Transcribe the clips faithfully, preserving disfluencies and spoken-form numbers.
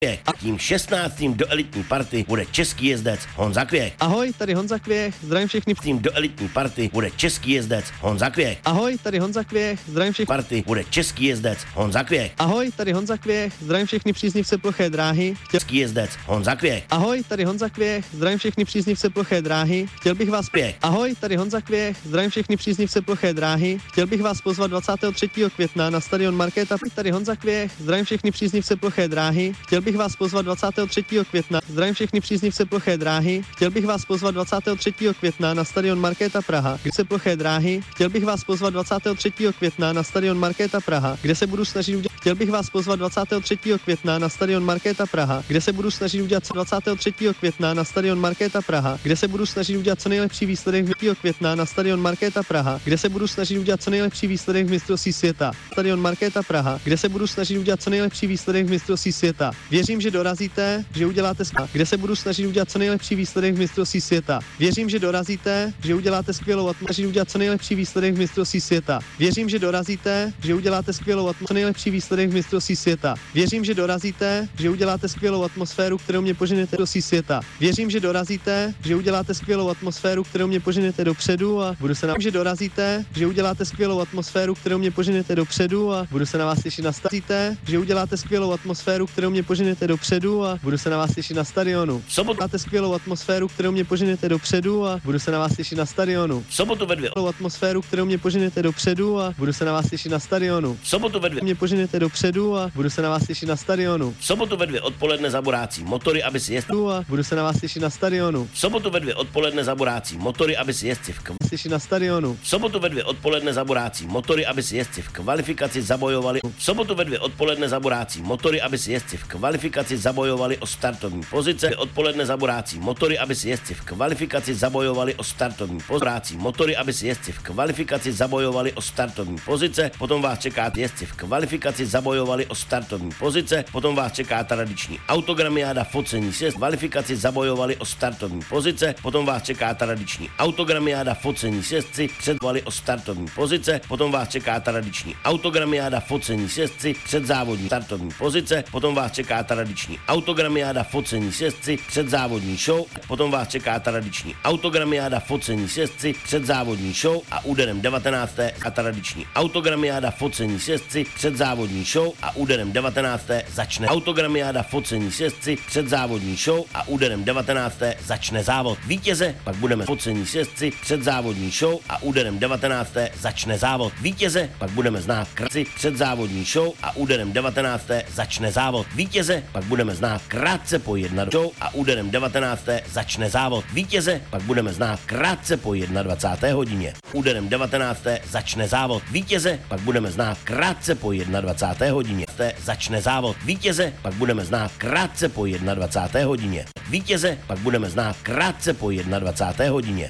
A tím šestnáctým do elitní party bude český jezdec Honza Kvěch. Ahoj, tady Honza Kvěch, zdravím všechny. Tím do elitní party bude český jezdec Honza Kvěch. Ahoj, tady Honza Kvěch, zdravím všechny. Party bude český jezdec Honza Kvěch. Ahoj, tady Honza Kvěch, zdravím všechny příznivce ploché dráhy. Český jezdec Honza Kvěch. Ahoj, tady Honza Kvěch, zdravím všechny příznivce ploché dráhy. Chtěl bych vás Kvěch. Ahoj, tady Honza Kvěch, zdravím všechny příznivce ploché dráhy. Chtěl bych vás pozvat dvacátého třetího května na stadion Markéta. Tady Honza Kvěch, zdravím všechny příznivce ploché dráhy. Chtěl bych vás pozvat dvacátého třetího května. Zdravím všechny příznivce ploché dráhy. Chtěl bych vás pozvat dvacátého třetího května na stadion Markéta Praha, kde se ploché dráhy. Chtěl bych vás pozvat dvacátého třetího května na stadion Markéta Praha, kde se budu snažit udělat. Chtěl bych vás pozvat dvacátého třetího května na stadion Markéta Praha, kde se budu snažit udělat dvacátého třetího května na stadion Markéta Praha, kde se budu snažit udělat co nejlepší výsledek třetího května na stadion Markéta Praha, kde se budu snažit udělat co nejlepší výsledek v mistrovství světa. Stadion Markéta Praha, kde se budu snažit udělat co nejlepší výsledek v mistrovství světa. Věřím, že dorazíte, že uděláte skvělou, kde se budu snažit udělat co nejlepší výsledek v mistrovství světa. Věřím, že dorazíte, že uděláte skvělou atmosféru, udělat co nejlepší výsledek v mistrovství světa. Věřím, že dorazíte, že uděláte skvělou atmosféru, co nejlepší výsledek v mistrovství světa. Věřím, že dorazíte, že uděláte skvělou atmosféru, kterou mě poženete do světa. Věřím, že dorazíte, že uděláte skvělou atmosféru, kterou mě poženete dopředu a budu se na že dorazíte, že uděláte skvělou atmosféru, kterou mě poženete dopředu a budu se na vás těšit na stadíte, že uděláte skvělou atmosféru, kterou mě poženete dopředu a budu se na vás těšit na stadionu. V sobotu máte skvělou atmosféru, kterou mě poženete dopředu a budu se na vás těšit na stadionu. V sobotu ve dvě. Atmosféru, kterou mě poženete dopředu a budu se na vás těšit na stadionu. V sobotu ve dvě. Mě poženete dopředu a budu se na vás těšit na stadionu. V sobotu ve dvě odpoledne zaborácí motory, aby si jezdci a budu se na vás těšit na stadionu. V sobotu ve dvě odpoledne zaborácí motory, aby si jezdci v kv... těšit na stadionu. V sobotu ve dvě odpoledne zaborácí motory, aby si jezdci v kvalifikaci zabojovali. V sobotu ve dvě odpoledne zaborácí motory, aby si jezdci v kvalifikaci zabojovali o startovní pozice. Odpoledne zaborácí motory, aby si jezdci v kvalifikaci zabojovali o startovní pozice. Motory, aby si jezdci v kvalifikaci zabojovali o startovní pozice. Potom vás čeká jezdci v kvalifikaci zabojovali o startovní pozice. Potom vás čeká tradiční autogramiáda, focení sjezd, kvalifikaci zabojovali o startovní pozice. Potom vás čeká tradiční autogramiáda, focení sjezdci, předvali o startovní pozice. Potom vás čeká tradiční autogramiáda, focení sjezdci, předzávodní startovní pozice. Potom vás čeká tradiční autogramiáda, focení sjezdci, předzávodní show. Potom vás čeká tradiční autogramiáda, focení sjezdci, předzávodní show a úderem devatenácté a tradiční autogramiáda, focení sjezdci, předzávodní show a úderem devatenácté začne autogramiáda, focení sjezdci, předzávodní show a úderem devatenácté začne závod. Vítěze pak budeme focení sjezdci, předzávodní show a úderem devatenácté začne závod. Vítěze pak budeme znát krátce předzávodní show a úderem devatenácté začne závod. Vítěze pak budeme znát krátce po jedna show a úderem devatenácté začne závod. Vítěze pak budeme znát krátce po dvacáté jedné hodině. Úderem devatenácté začne závod. Vítěze pak budeme znát krátce po dvacáté jedné hodině. Začne závod. Vítěze pak budeme znát krátce po dvacáté jedné hodině. Vítěze pak budeme znát krátce po dvacáté jedné hodině.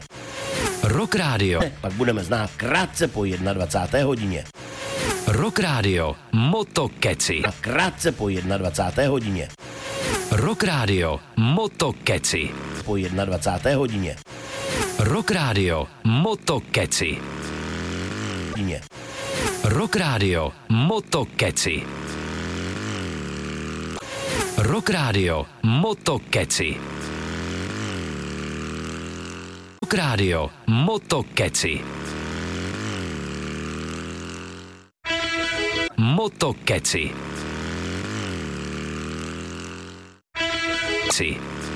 Rock Radio. Pak budeme znát krátce po dvacáté jedné hodině. Rock Radio. Motokeci. A krátce po dvacáté jedné hodině. Rock Radio. Motokeci. Po dvacáté jedné hodině. Rock Radio. Motokeci. Hodině. Rock Radio. Motokeci. Rock Radio. Motokeci. Rock Radio. Motokeci. Motokeci.